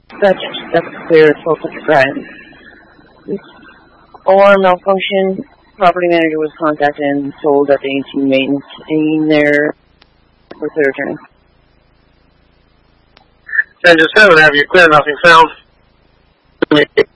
That's clear. It's also Brian. Alarm malfunction. Property manager was contacted and told that they need to maintain their for clear returning. Engine 7, have you clear, nothing found.